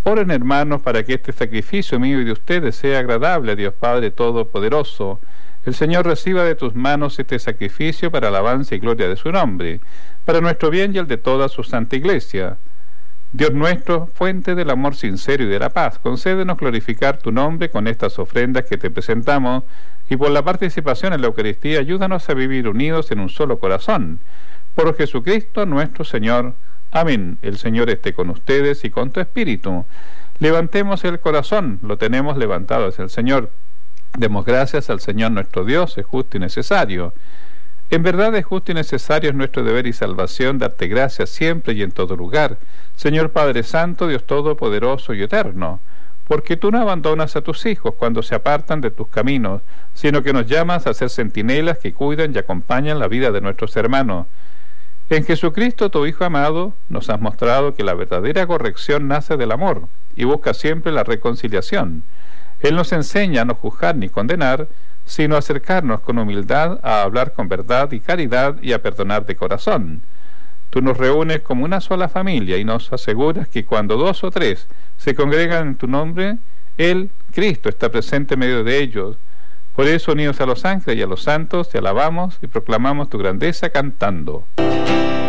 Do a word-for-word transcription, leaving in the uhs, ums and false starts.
Oren, hermanos, para que este sacrificio mío y de ustedes sea agradable a Dios Padre Todopoderoso. El Señor reciba de tus manos este sacrificio para alabanza y gloria de su nombre, para nuestro bien y el de toda su santa Iglesia. Dios nuestro, fuente del amor sincero y de la paz, concédenos glorificar tu nombre con estas ofrendas que te presentamos, y por la participación en la Eucaristía ayúdanos a vivir unidos en un solo corazón. Por Jesucristo nuestro Señor. Amén. El Señor esté con ustedes y con tu espíritu. Levantemos el corazón, lo tenemos levantado hacia el Señor. Demos gracias al Señor nuestro Dios, es justo y necesario. En verdad es justo y necesario, es nuestro deber y salvación darte gracias siempre y en todo lugar, Señor Padre Santo, Dios Todopoderoso y Eterno, porque tú no abandonas a tus hijos cuando se apartan de tus caminos, sino que nos llamas a ser centinelas que cuidan y acompañan la vida de nuestros hermanos. En Jesucristo, tu Hijo amado, nos has mostrado que la verdadera corrección nace del amor y busca siempre la reconciliación. Él nos enseña a no juzgar ni condenar, sino a acercarnos con humildad a hablar con verdad y caridad y a perdonar de corazón. Tú nos reúnes como una sola familia y nos aseguras que cuando dos o tres se congregan en tu nombre, Él, Cristo, está presente en medio de ellos. Por eso, unidos a los ángeles y a los santos, te alabamos y proclamamos tu grandeza cantando.